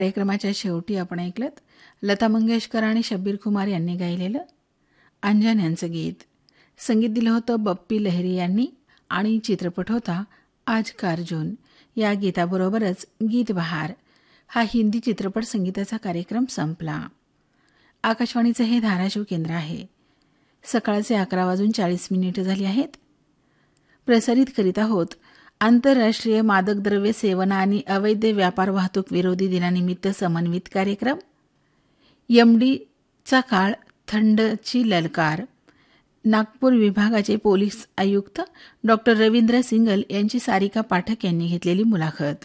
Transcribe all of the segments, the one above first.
कार्यक्रमाच्या शेवटी आपण ऐकलत लता मंगेशकर आणि शब्बीर कुमार यांनी गायलेलं अंजन यांचं गीत. संगीत दिलं होतं बप्पी लहिरी यांनी आणि चित्रपट होता आज का अर्जुन. या गीताबरोबरच गीत बहार हा हिंदी चित्रपट संगीताचा कार्यक्रम संपला. आकाशवाणीचं हे धाराशिव केंद्र आहे. सकाळचे 11:40 झाली आहेत. प्रसारित करीत आहोत आंतरराष्ट्रीय मादक द्रव्य सेवन आणि अवैध व्यापार वाहतूक विरोधी दिनानिमित्त समन्वित कार्यक्रम. एमडीचा काळ, थंडची ललकार. नागपूर विभागाचे पोलीस आयुक्त डॉ. रवींद्र सिंगल यांची सारिका पाठक यांनी घेतलेली मुलाखत.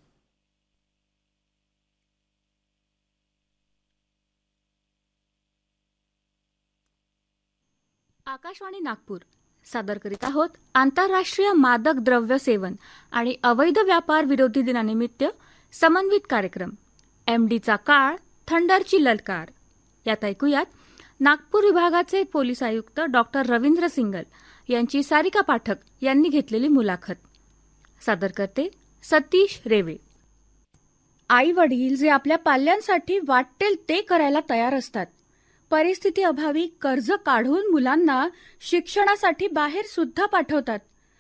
आकाशवाणी नागपूर सादर करीत आहोत आंतरराष्ट्रीय मादक द्रव्य सेवन आणि अवैध व्यापार विरोधी दिनानिमित्त समन्वित कार्यक्रम एमडीचा काळ, थंडरची ललकार. यात ऐकूयात नागपूर विभागाचे पोलीस आयुक्त डॉ. रवींद्र सिंगल यांची सारिका पाठक यांनी घेतलेली मुलाखत. सादर करते सतीश रेवे. आई वडील जे आपल्या पाल्यांसाठी वाटेल ते करायला तयार असतात. परिस्थिती अभावी कर्ज काढून मुलांना शिक्षणासाठी बाहेर सुद्धा पाठवतात.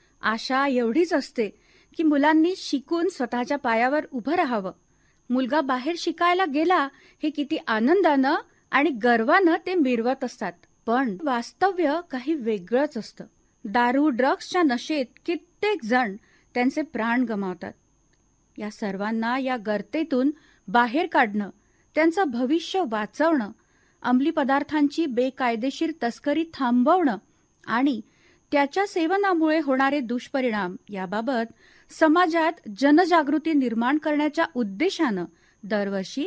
आशा एवढीच असते की मुलांनी शिकून स्वतःच्या पायावर उभं राहावं. मुलगा बाहेर शिकायला गेला हे किती आनंदानं आणि गर्वानं ते मिरवत असतात. पण वास्तव्य काही वेगळंच असतं. दारू ड्रग्सच्या नशेत कित्येक जण त्यांचे प्राण गमावतात. या सर्वांना या गर्तेतून बाहेर काढणं, त्यांचं भविष्य वाचवणं, अंमली पदार्थांची बेकायदेशीर तस्करी थांबवणं आणि त्याच्या सेवनामुळे होणारे दुष्परिणाम याबाबत समाजात जनजागृती निर्माण करण्याच्या उद्देशानं दरवर्षी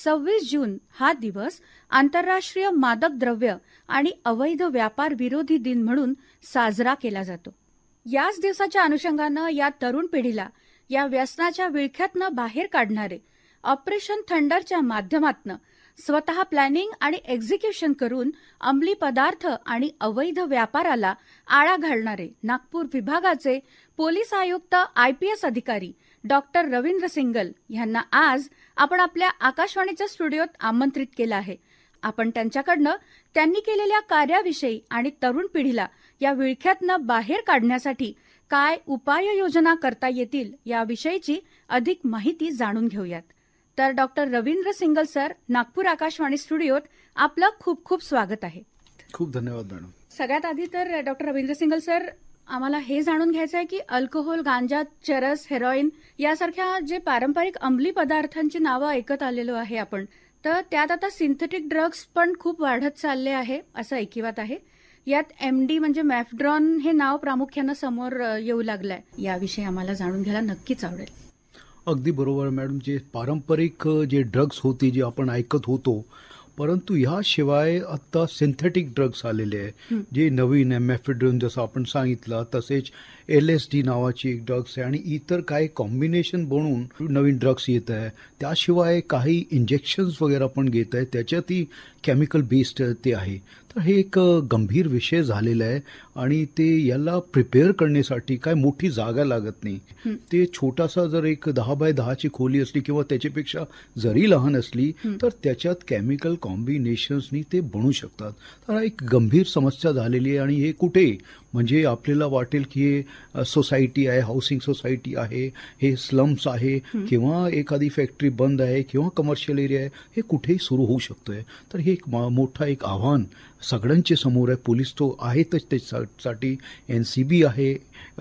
26 जून हा दिवस आंतरराष्ट्रीय मादक द्रव्य आणि अवैध व्यापार विरोधी दिन म्हणून साजरा केला जातो. याच दिवसाच्या अनुषंगानं या तरुण पिढीला या व्यसनाच्या विळख्यातनं बाहेर काढणारे ऑपरेशन थंडरच्या माध्यमातनं स्वतः प्लॅनिंग आणि एक्झिक्युशन करून अंमली पदार्थ आणि अवैध व्यापाराला आळा घालणारे नागपूर विभागाचे पोलीस आयुक्त IPS अधिकारी डॉ. रवींद्र सिंगल यांना आज आपण आपल्या आकाशवाणीच्या स्टुडिओत आमंत्रित केलं आहे. आपण त्यांच्याकडनं त्यांनी केलेल्या कार्याविषयी आणि तरुण पिढीला या विळख्यातनं बाहेर काढण्यासाठी काय उपाययोजना करता येतील याविषयीची अधिक माहिती जाणून घेऊयात. तर डॉ. रवींद्र सिंगल सर, नागपूर आकाशवाणी स्टुडिओत आपलं खूप खूप स्वागत आहे. खूप धन्यवाद मॅडम. सगळ्यात आधी तर डॉ. रवींद्र सिंगल सर, आम्हाला हे जाणून घ्यायचं आहे की अल्कोहोल, गांजा, चरस, हेरोईन यासारख्या जे पारंपरिक अंमली पदार्थांची नावं ऐकत आलेलो आहे आपण, तर त्यात आता सिंथेटिक ड्रग्स पण खूप वाढत चालले आहे असं ऐकिवात आहे. यात MD म्हणजे मॅफड्रॉन हे नाव प्रामुख्यानं समोर येऊ लागलंय. याविषयी आम्हाला जाणून घ्यायला नक्कीच आवडेल. अगदी बरोबर मॅडम. जे पारंपरिक जे ड्रग्स होते जे आपण ऐकत होतो, परंतु ह्याशिवाय आता सिंथेटिक ड्रग्स आलेले आहे जे नवीन आहे. मॅफेड्रोन जसं आपण सांगितलं, तसेच LSD नावाची एक ड्रग्स आहे आणि इतर काही कॉम्बिनेशन बनवून नवीन ड्रग्स येत आहे. त्याशिवाय काही इंजेक्शन्स वगैरे पण घेत आहे, त्याच्यातही केमिकल बेस्ड ते आहे. तर हे एक गंभीर विषय झालेला आहे आणि ते याला प्रिपेअर करण्यासाठी काय मोठी जागा लागत नाही. ते छोटासा जर एक 10x10ची खोली असली किंवा त्याच्यापेक्षा जरी लहान असली तर त्याच्यात केमिकल कॉम्बिनेशन्सनी ते बनू शकतात. तर हा एक गंभीर समस्या झालेली आहे आणि हे कुठे म्हणजे आपल्याला वाटेल की हे सोसायटी आहे, हाऊसिंग सोसायटी आहे, हे स्लम्स आहे किंवा एखादी फॅक्टरी बंद आहे किंवा कमर्शियल एरिया आहे, हे कुठेही सुरू होऊ शकतोय. तर हे एक मोठा एक आव्हान सगळ्यांचे समोर आहे. पोलीस तो आहेतच त्याच्यासाठी, NCB आहे,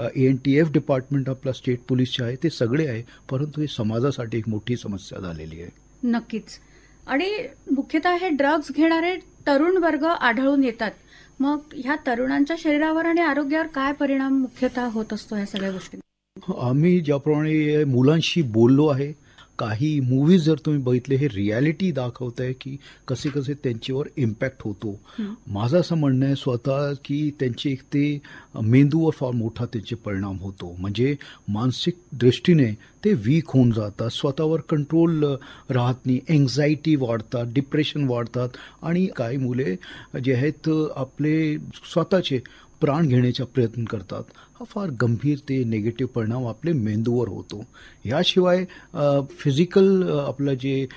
ANTF डिपार्टमेंट आपला स्टेट पोलीसचे आहे, ते सगळे आहे. परंतु हे समाजासाठी एक मोठी समस्या झालेली आहे. नक्कीच. आणि मुख्यतः हे ड्रग्ज घेणारे तरुण वर्ग आढळून येतात. मग ह्या तरुणांच्या शरीरावर आणि आरोग्यावर काय परिणाम मुख्यतः होत असतो ह्या सगळ्या गोष्टी? आम्ही ज्याप्रमाणे मुलांशी बोललो आहे, काही मूवीज जर तुम्ही बघितले, हे रियालिटी दाखवत आहे की कसे कसे त्यांच्यावर इम्पॅक्ट होतो. माझं असं म्हणणं आहे स्वतः की त्यांचे एक ते मेंदूवर फार मोठा त्यांचे परिणाम होतो. म्हणजे मानसिक दृष्टीने ते वीक होऊन जातात, स्वतःवर कंट्रोल राहत नाही, एन्झायटी वाढतात, डिप्रेशन वाढतात आणि काही मुले जे आहेत आपले स्वतःचे प्राण घेण्याचा प्रयत्न करतात. हा फार गंभीर ते निगेटिव्ह परिणाम आपले मेंदूवर होतो. याशिवाय फिजिकल आपलं जे